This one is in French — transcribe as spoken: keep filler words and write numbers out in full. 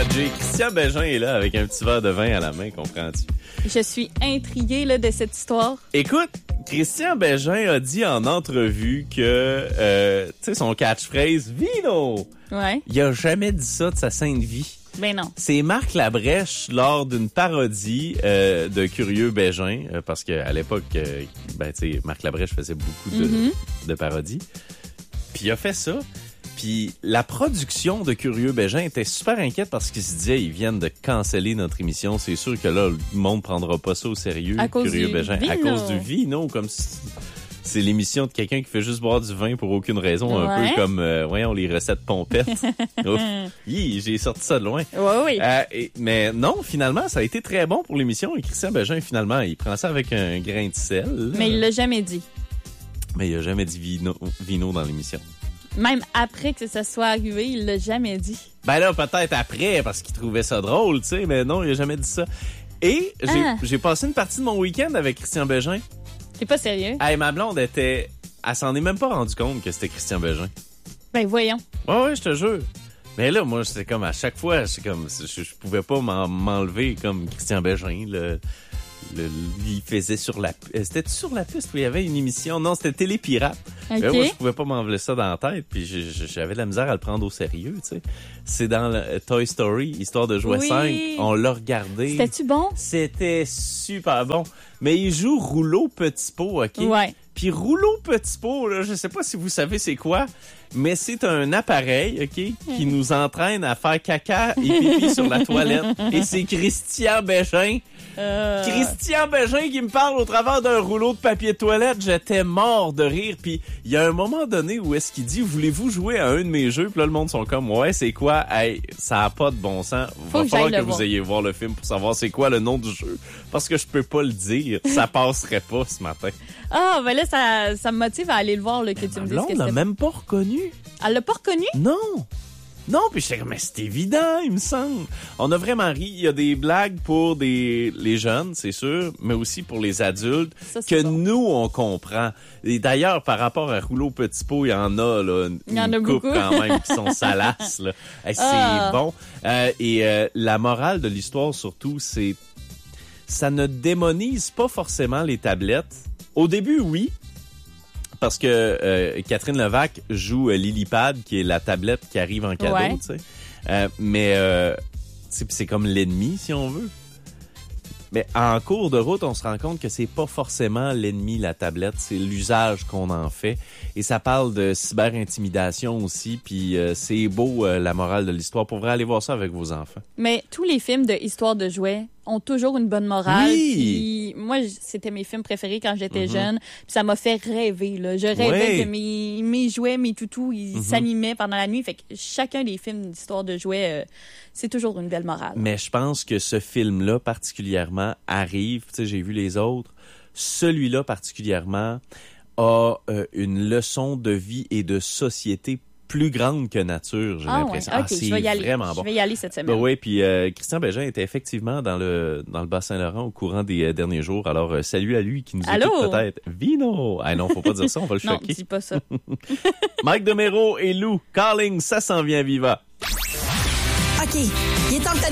Jay. Christian Bégin est là avec un petit verre de vin à la main, comprends-tu? Je suis intriguée là, de cette histoire. Écoute, Christian Bégin a dit en entrevue que, euh, tu sais, son catchphrase « Vino », Ouais. il a jamais dit ça de sa sainte vie. Ben non. C'est Marc Labrèche lors d'une parodie euh, de Curieux Bégin, euh, parce qu'à l'époque, euh, ben tu sais, Marc Labrèche faisait beaucoup de, mm-hmm. de parodies. Puis il a fait ça. Puis la production de Curieux Bégin était super inquiète parce qu'ils se disaient ils viennent de canceller notre émission. C'est sûr que là, le monde prendra pas ça au sérieux, à cause Curieux du Bégin, vino. à cause du vino, comme si c'est l'émission de quelqu'un qui fait juste boire du vin pour aucune raison, ouais. un peu comme, euh, voyons, les recettes pompettes. Ouf, Hi, j'ai sorti ça de loin. Oui, oui. Euh, et, mais non, finalement, ça a été très bon pour l'émission. Et Christian Bégin, finalement, il prend ça avec un grain de sel. Mais il l'a jamais dit. Mais il a jamais dit vino, vino dans l'émission. Même après que ça soit arrivé, il l'a jamais dit. Ben là, peut-être après, parce qu'il trouvait ça drôle, tu sais, mais non, il a jamais dit ça. Et j'ai, ah. j'ai passé une partie de mon week-end avec Christian Bégin. T'es pas sérieux? Hey, ma blonde était... Elle s'en est même pas rendu compte que c'était Christian Bégin. Ben voyons. Ouais, ouais, je te jure. Mais là, moi, c'était comme à chaque fois, c'est comme... Je, je pouvais pas m'en, m'enlever comme Christian Bégin, le... Le, il faisait sur la... C'était sur la piste où il y avait une émission? Non, c'était Télépirate. Okay. Ben, moi, je pouvais pas m'enlever ça dans la tête, puis j'avais de la misère à le prendre au sérieux, tu sais. C'est dans le Toy Story, Histoire de jouet oui. cinq. On l'a regardé. C'était-tu bon? C'était super bon. Mais il joue Rouleau Petit Pot, OK? Ouais. Puis Rouleau Petit Pot, là, je sais pas si vous savez c'est quoi, mais c'est un appareil, OK, qui nous entraîne à faire caca et pipi sur la toilette. Et c'est Christian Bégin. Euh... Christian Bégin qui me parle au travers d'un rouleau de papier de toilette. J'étais mort de rire. Puis il y a un moment donné où est-ce qu'il dit « Voulez-vous jouer à un de mes jeux? » Puis là, le monde sont comme « Ouais, c'est quoi? Hey, ça a pas de bon sens. Faut Va que falloir que vous voir. ayez voir le film pour savoir c'est quoi le nom du jeu. Parce que je peux pas le dire. Ça passerait pas ce matin. » Ah, ben là, ça, ça me motive à aller le voir, là, que Mais tu ma me dises blonde que l'a c'était... même pas reconnu. Elle l'a pas reconnu? Non. Non, puis j'étais comme, mais c'est évident, il me semble. On a vraiment ri. Il y a des blagues pour des les jeunes, c'est sûr, mais aussi pour les adultes, ça, que bon. Nous, on comprend. Et d'ailleurs, par rapport à Rouleau Petit Pot, il y en a, là, une, il y en a une coupe beaucoup. quand même qui sont salaces, là. Hey, c'est ah. bon. Euh, et euh, la morale de l'histoire, surtout, c'est ça ne démonise pas forcément les tablettes. Au début, oui. Parce que euh, Catherine Levac joue euh, Lilipad, qui est la tablette qui arrive en cadeau, ouais. tu sais. Euh, mais euh, c'est, c'est comme l'ennemi, si on veut. Mais en cours de route, on se rend compte que c'est pas forcément l'ennemi, la tablette, c'est l'usage qu'on en fait. Et ça parle de cyber-intimidation aussi, puis euh, c'est beau, euh, la morale de l'histoire. Pour vrai, aller voir ça avec vos enfants. Mais tous les films de Histoire de jouets ont toujours une bonne morale. Oui! Puis moi, c'était mes films préférés quand j'étais Mm-hmm. jeune. Puis ça m'a fait rêver, là. Je rêvais Oui. que mes, mes jouets, mes toutous, ils Mm-hmm. s'animaient pendant la nuit. Fait que chacun des films d'Histoire de jouets, euh, c'est toujours une belle morale. Mais je pense que ce film-là, particulièrement, arrive, tu sais, j'ai vu les autres, celui-là, particulièrement, a euh, une leçon de vie et de société plus grande que nature, j'ai ah, l'impression. Ouais. Ah, Okay, c'est je vais y aller. vraiment bon. Je vais y aller cette semaine. Ben oui, puis euh, Christian Bégin était effectivement dans le dans le Bas-Saint-Laurent au courant des euh, derniers jours. Alors, euh, salut à lui qui nous Allô? écoute peut-être. Vino! Ah non, faut pas dire ça, on va le non, choquer. dis pas ça. Mike Demero et Lou, Calling, ça s'en vient viva. OK, il est temps de te